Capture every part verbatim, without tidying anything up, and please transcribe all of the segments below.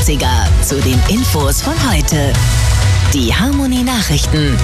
achtziger zu den Infos von heute. Die Harmony Nachrichten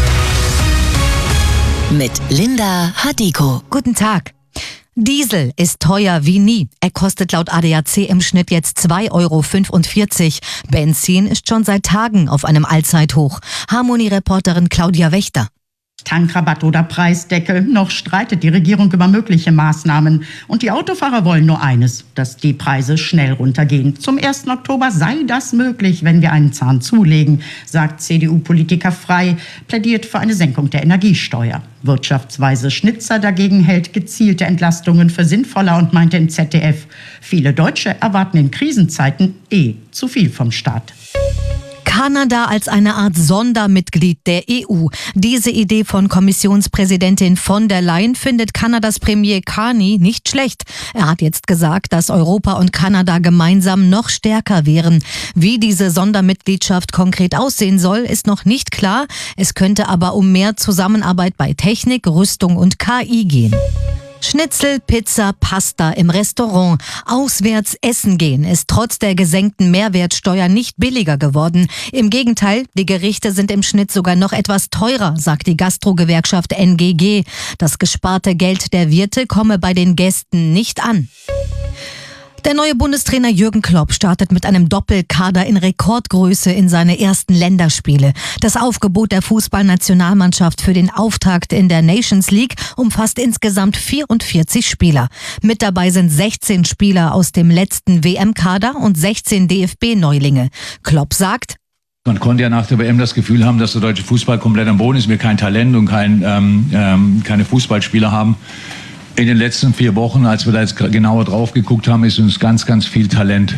mit Linda Hadiko. Guten Tag. Diesel ist teuer wie nie. Er kostet laut A D A C im Schnitt jetzt zwei Euro fünfundvierzig. Benzin ist schon seit Tagen auf einem Allzeithoch. Harmony-Reporterin Claudia Wächter. Tankrabatt oder Preisdeckel. Noch streitet die Regierung über mögliche Maßnahmen. Und die Autofahrer wollen nur eines, dass die Preise schnell runtergehen. Zum ersten Oktober sei das möglich, wenn wir einen Zahn zulegen, sagt C D U-Politiker Frey, plädiert für eine Senkung der Energiesteuer. Wirtschaftsweise Schnitzer dagegen hält gezielte Entlastungen für sinnvoller und meinte im Z D F, viele Deutsche erwarten in Krisenzeiten eh zu viel vom Staat. Kanada als eine Art Sondermitglied der E U. Diese Idee von Kommissionspräsidentin von der Leyen findet Kanadas Premier Carney nicht schlecht. Er hat jetzt gesagt, dass Europa und Kanada gemeinsam noch stärker wären. Wie diese Sondermitgliedschaft konkret aussehen soll, ist noch nicht klar. Es könnte aber um mehr Zusammenarbeit bei Technik, Rüstung und K I gehen. Schnitzel, Pizza, Pasta im Restaurant. Auswärts essen gehen ist trotz der gesenkten Mehrwertsteuer nicht billiger geworden. Im Gegenteil, die Gerichte sind im Schnitt sogar noch etwas teurer, sagt die Gastro-Gewerkschaft N G G. Das gesparte Geld der Wirte komme bei den Gästen nicht an. Der neue Bundestrainer Jürgen Klopp startet mit einem Doppelkader in Rekordgröße in seine ersten Länderspiele. Das Aufgebot der Fußballnationalmannschaft für den Auftakt in der Nations League umfasst insgesamt vierundvierzig Spieler. Mit dabei sind sechzehn Spieler aus dem letzten W M-Kader und sechzehn D F B-Neulinge. Klopp sagt: Man konnte ja nach der W M das Gefühl haben, dass der deutsche Fußball komplett am Boden ist, wir kein Talent und kein, ähm, ähm, keine Fußballspieler haben. In den letzten vier Wochen, als wir da jetzt genauer drauf geguckt haben, ist uns ganz, ganz viel Talent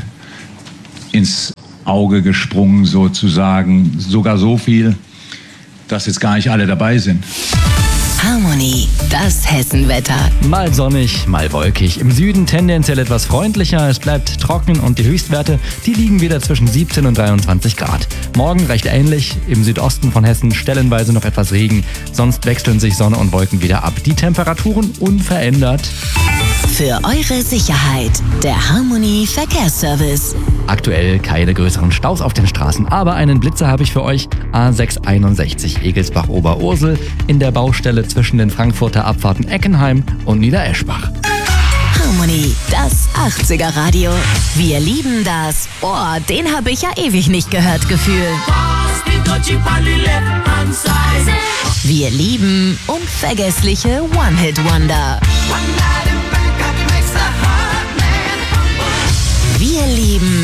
ins Auge gesprungen sozusagen. Sogar so viel, dass jetzt gar nicht alle dabei sind. Harmony, das Hessenwetter. Mal sonnig, mal wolkig. Im Süden tendenziell etwas freundlicher. Es bleibt trocken und die Höchstwerte, die liegen wieder zwischen siebzehn und dreiundzwanzig Grad. Morgen recht ähnlich. Im Südosten von Hessen stellenweise noch etwas Regen. Sonst wechseln sich Sonne und Wolken wieder ab. Die Temperaturen unverändert. Für eure Sicherheit, der Harmony Verkehrsservice. Aktuell keine größeren Staus auf den Straßen, aber einen Blitzer habe ich für euch. A sechs einundsechzig Egelsbach-Oberursel in der Baustelle zwischen den Frankfurter Abfahrten Eckenheim und Niedereschbach. Harmony, das achtziger Radio. Wir lieben das. Boah, den habe ich ja ewig nicht gehört, Gefühl. Wir lieben unvergessliche One-Hit-Wonder. Wir lieben